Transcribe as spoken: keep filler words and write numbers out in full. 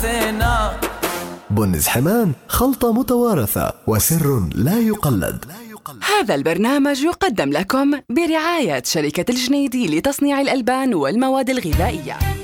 حسينا. بنز حمان، خلطة متوارثة وسر لا يقلد. هذا البرنامج يقدم لكم برعاية شركة الجنيدي لتصنيع الألبان والمواد الغذائية.